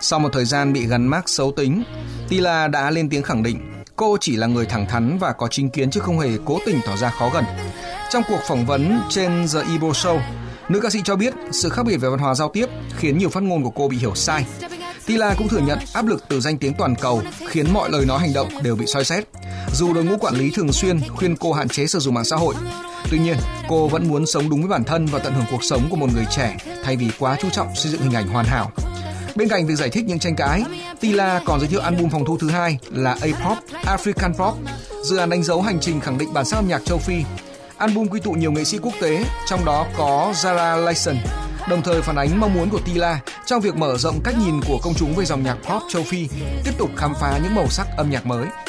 Sau một thời gian bị gắn mác xấu tính, Tila đã lên tiếng khẳng định cô chỉ là người thẳng thắn và có chính kiến chứ không hề cố tình tỏ ra khó gần. Trong cuộc phỏng vấn trên The Ebro Show, nữ ca sĩ cho biết sự khác biệt về văn hóa giao tiếp khiến nhiều phát ngôn của cô bị hiểu sai. Tila cũng thừa nhận áp lực từ danh tiếng toàn cầu khiến mọi lời nói hành động đều bị soi xét, dù đội ngũ quản lý thường xuyên khuyên cô hạn chế sử dụng mạng xã hội. Tuy nhiên, cô vẫn muốn sống đúng với bản thân và tận hưởng cuộc sống của một người trẻ thay vì quá chú trọng xây dựng hình ảnh hoàn hảo. Bên cạnh việc giải thích những tranh cãi, Tila còn giới thiệu album phòng thu thứ hai là A-Pop, African Pop, dự án đánh dấu hành trình khẳng định bản sắc âm nhạc châu Phi. Album quy tụ nhiều nghệ sĩ quốc tế, trong đó có Zara Larsson, đồng thời phản ánh mong muốn của Tila trong việc mở rộng cách nhìn của công chúng về dòng nhạc pop châu Phi, tiếp tục khám phá những màu sắc âm nhạc mới.